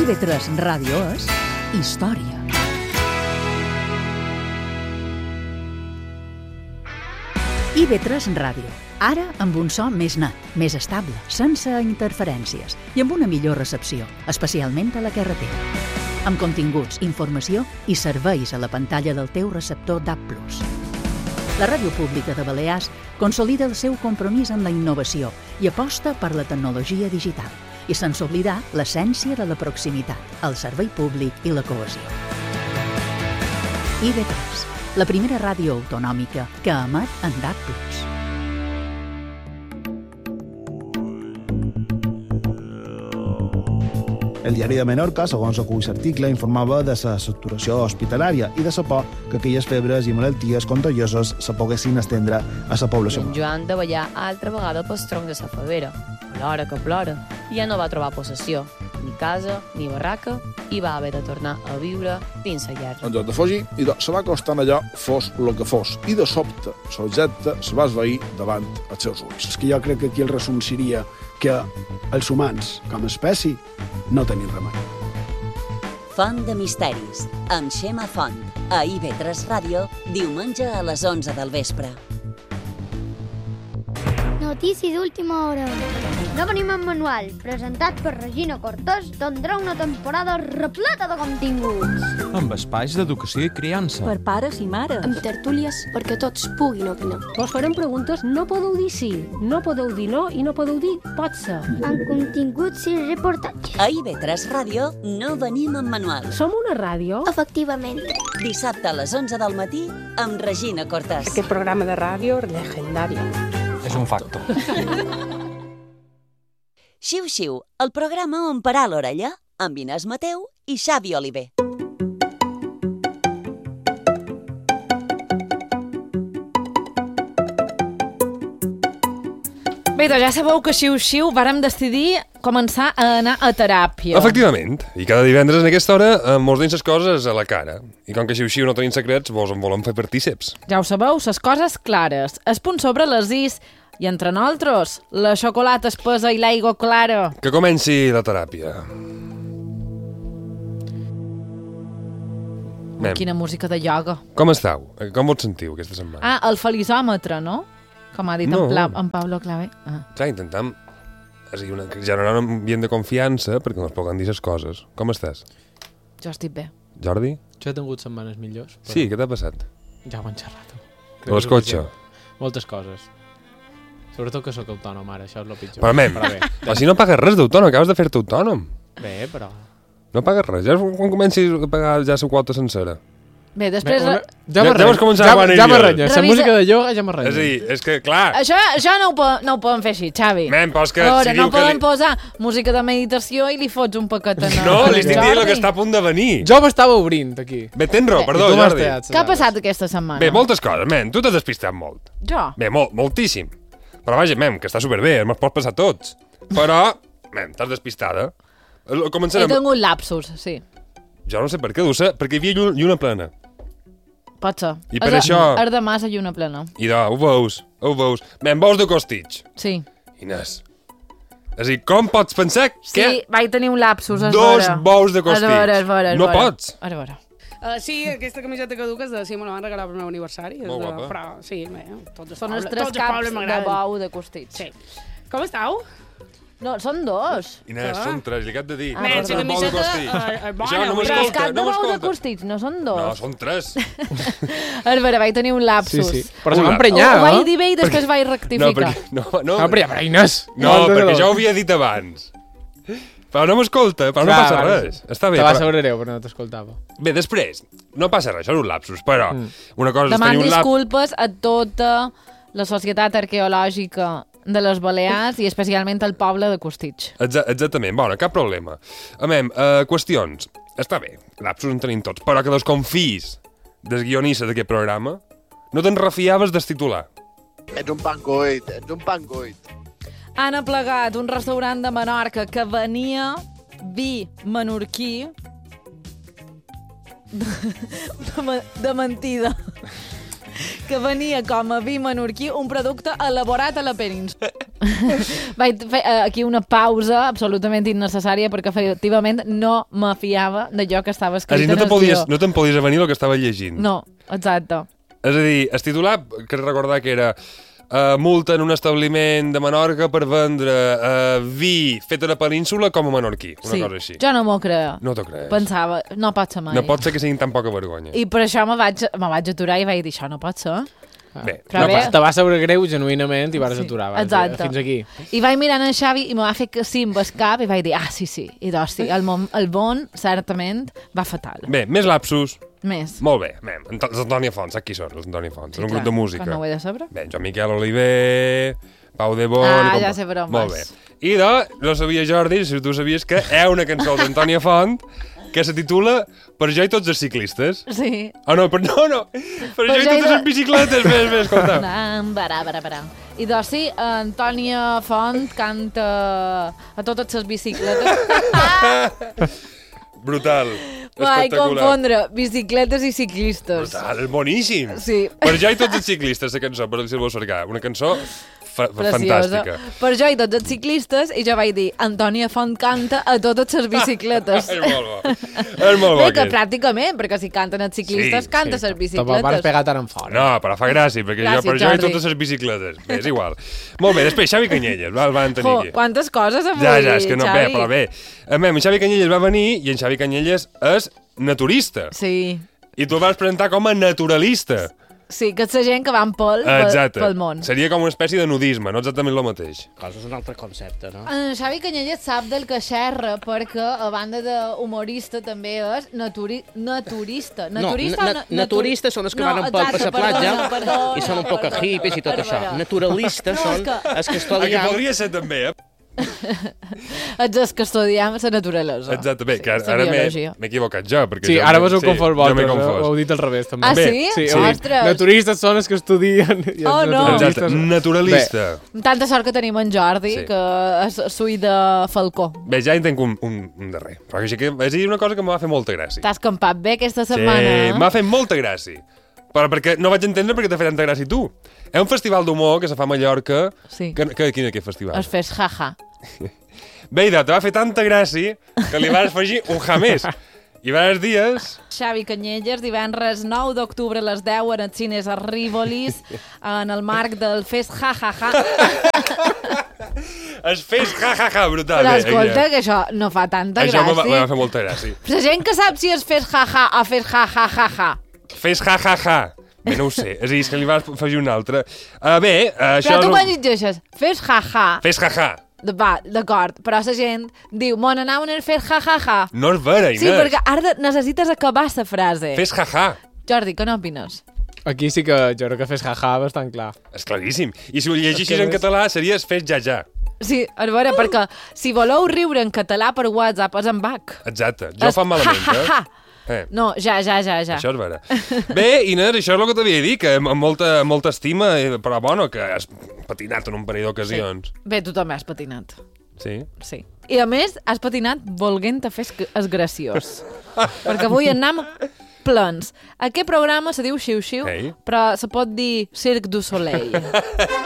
IB3 Ràdio és història. IB3 Ràdio, ara amb un so més net, més estable, sense interferències i amb una millor recepció, especialment a la carretera. Amb continguts, informació i serveis a la pantalla del teu receptor DAB+. La Ràdio Pública de Balears consolida el seu compromís amb la innovació i aposta per la tecnologia digital, i sense oblidar l'essència de la proximitat, el servei públic i la cohesió. IB3, la primera ràdio autonòmica que emet en DAB+. El diari de Menorca, segons acull l'article, informava de la saturació hospitalària i de la por que aquelles febres i malalties contagioses se poguessin estendre a la població. En Joan de ballar altra vegada pel tronc de la favera. Plora que plora. I ja no va trobar possessió, ni casa, ni barraca, i va haver de tornar a viure dins la llar. En lloc de fugir, se va acostant allò, fos el que fos, i de sobte l'objecte se va esvair davant els seus ulls. És que jo crec que aquí el resum seria que els humans, com a espècie, no tenim remei. Font de misteris, amb Xema Font, a IB3 Ràdio, diumenge a les 11 del vespre. Notícies d'última hora. No venim en manual, presentat per Regina Cortés, tindrà una temporada repleta de continguts. Amb espais d'educació i criança. Per pares i mares. Amb tertúlies perquè tots puguin opinar. Vos farem preguntes, no podeu dir sí, no podeu dir no i no podeu dir pot ser. Amb continguts i reportatges. A IB3 Ràdio no venim en manual. Som una ràdio? Efectivament. Dissabte a les 11 del matí amb Regina Cortés. Aquest programa de ràdio legendari. És un facto. Xiu Xiu, el programa on parar l'orella, amb Inés Mateu i Xavi Oliver. Bé, doncs ja sabeu que Xiu Xiu vàrem decidir començar a anar a teràpia. Efectivament, i cada divendres en aquesta hora mos deim les coses a la cara. I com que Xiu Xiu no tenim secrets, vos en volem fer partíceps. Ja ho sabeu, les coses clares, els punts sobre les is, i entre nosaltres, la xocolata espesa i l'aigua clara. Que comenci la teràpia. Quina música de ioga. Com esteu? Com vos sentiu aquesta setmana? Ah, el felisòmetre, no? Com ha dit en Pablo Clavé. Clar, intentem generar un ambient de confiança perquè ens puguem dir les coses. Com estàs? Jo estic bé. Jordi? Jo he tingut setmanes millors. Però... Sí, què t'ha passat? Ja ho han xerrat. De l'escotxe? Moltes coses. Sobretot que sóc autònom ara, això és el pitjor. Però si no pagues res d'autònom, acabes de fer-te autònom. Bé, però... No pagues res, ja quan comencis a pagar ja la quota sencera. Bé, després... Ja m'arrenya, la música de ioga ja m'arrenya. És a dir, és que, clar... Això no ho podem fer així, Xavi. Però és que... No podem posar música de meditació i li fots un paquet en... No, li estic dient el que està a punt de venir. Jo m'estava obrint, aquí. Bé, tens raó, perdó, Jordi. Què ha passat aquesta setmana? Bé, moltes coses, tu t'has despistat molt. Jo? Bé, moltíssim. Però vaja, que està superbé, me'ls pots passar tots. Però, t'has despistada. He tingut lapsus, sí. Jo no sé per què, perquè hi havia lluna plena. Pot ser. I per això... És de massa lluna plena. I ho veus. Bous de costitx. Sí. Inés. És a dir, com pots pensar que... Sí, vaig tenir un lapsus, Dos bous de costitx. És vera. No pots. A veure. Sí, aquesta camiseta caduca és de... Sí, me la van regalar per el meu aniversari. Molt guapa. Però, sí, bé, són els 3 caps de bou de costitx. Sí. Com esteu? No, són 2. Inés, són 3, li he de dir. La camiseta bona. Els caps de bou de costitx, no són 2. No, són 3. A veure, vaig tenir un lapsus. Sí. Però se m'emprenyar, no? Ho vaig dir bé i després vaig rectificar. No, però Inés. No, perquè ja ho havia dit abans. Però no m'escolta, però no passa res. Està bé. Te va saber greu, però no t'escoltava. Bé, després, no passa res, això és un lapsus, però una cosa és Deman tenir un disculpes a tota la Societat Arqueològica de les Balears i especialment al poble de Costitx. Exactament, bona, cap problema. Qüestions. Està bé, lapsus en tenim tots, però que desconfiïs del guionista d'aquest programa, no te'n refiaves del titular. Ets un pancoit. Han aplegat un restaurant de Menorca que venia vi menorquí de mentida. que venia com a vi menorquí un producte elaborat a la península. Vaig fer aquí una pausa absolutament innecessària perquè efectivament no me fiava d'allò que estava escrit en el guió. No te'n podies avenir el que estava llegint. No, exacte. És a dir, el titular, que recordar que era multa en un establiment de Menorca per vendre vi fet a la península com a menorquí, una cosa així. Jo no m'ho creia. No t'ho creus. Pensava, no pot ser mai. No pot ser que siguin tan poca vergonya. I per això me vaig aturar i vaig dir, això no pot ser. Bé, te va saber greu genuïnament i vas aturar. Exacte. Fins aquí. I vaig mirant en Xavi i me va fer que sí amb el cap i vaig dir, sí. I doncs sí, el món certament va fatal. Bé, més lapsus. Més. Molt bé. Els Antònia Font, saps qui són els Antònia Font? És un grup de música. Que no ho he de saber. Bé, Joan Miquel Oliver, Pau de Bon... ja sé bromes. Molt bé. I no sabia, Jordi, si tu sabies que hi ha una cançó d'Antònia Font que se titula Per jo i tots els ciclistes. Sí. No. Per jo i totes les bicicletes. Més, escolta. Barà. I doncs sí, Antònia Font canta a totes les bicicletes. Brutal. Vaig confondre bicicletes i ciclistes. Brutal, és boníssim. Sí. Per jo i tots els ciclistes, la cançó, per si-la cercar. Una cançó fantàstica. Per jo i tots els ciclistes, i jo vaig dir, Antònia Font canta a totes les bicicletes. És molt bo. És molt bo. Bé, que pràcticament, perquè si canten els ciclistes, canta les bicicletes. Tampoc vas pegar tant en fora. No, però fa gràcia, perquè gràcies, per jo i totes les bicicletes. Bé, és igual. Molt bé, després Xavi Canyelles el van tenir aquí. Quantes coses avui, Ja, és que no, Xavi. però bé. En Xavi Canyelles va venir i en Xavi Canyelles és naturista. Sí. I tu el vas presentar com a naturalista. Sí, que és la gent que van pel món. Seria com una espècie de nudisme, no exactament el mateix. Cosa és un altre concepte, no? Xavi Canyelles sap del que xerra, perquè a banda d'humorista també és naturista. Naturistes són els que van a la platja i són un poc hippies i tot això. Naturalistes són els que estudien... Que podria ser també, Ets els que estudiem la naturalesa. Exacte, bé, que ara m'he equivocat jo. Sí, ara vos ho confós vosaltres, ho heu dit al revés també. Ah, sí? Sí, naturistes són els que estudien. Oh, no. Exacte, naturalista. Tanta sort que tenim en Jordi, que és sui de Falcó. Bé, ja en tenc un darrer. Però és una cosa que em va fer molta gràcia. T'has campat bé aquesta setmana, Sí, m'ha fet molta gràcia. Però perquè no vaig entendre perquè t'ha fet tanta gràcia tu. És un festival d'humor que se fa a Mallorca. Sí. Quin és aquest festival? Es fes jaja. Bé, te va fer tanta gràcia que li vas afegir un ja més. I va els dies... Xavi Canyelles, divendres 9 d'octubre a les 10 en els cines a Rivolis, en el marc del Fes jajaja. Es fes jajaja, brutal. Però escolta, que això no fa tanta gràcia. Això me va fer molta gràcia. La gent que sap si es fes jaja o fes jajajaja. Fes ja. Bé, no ho sé. És a dir, és que li vas afegir un altre. Bé, això... Però tu quan llegeixes, fes jaja. Fes jaja. Va, d'acord, però la gent diu, mon anaven a fer jajaja. No és vera, Inés. Sí, perquè ara necessites acabar la frase. Fes jaja. Jordi, què n'opines? Aquí sí que jo crec que fes jaja bastant clar. És claríssim. I si ho llegeixis en català seria fes ja. Sí, a veure, perquè si voleu riure en català per WhatsApp és en bac. Exacte. Jo fa malament, No, ja. Això és vera. Bé, Inés, això és el que t'havia dit, que amb molta estima, però bueno, que has patinat en un parell d'ocasions. Sí. Bé, tu també has patinat. Sí? Sí. I a més, has patinat volent-te fer es graciós. Perquè avui anem plens. Aquest programa se diu Xiu-Xiu, però se pot dir Cirque du Soleil.